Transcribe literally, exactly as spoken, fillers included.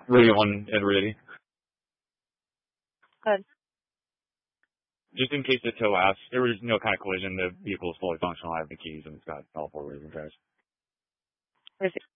Radio one and ready. Good. Just in case the tow asks, there was no kind of collision. The vehicle is fully functional. I have the keys and it's got all four wheels and tires. Is it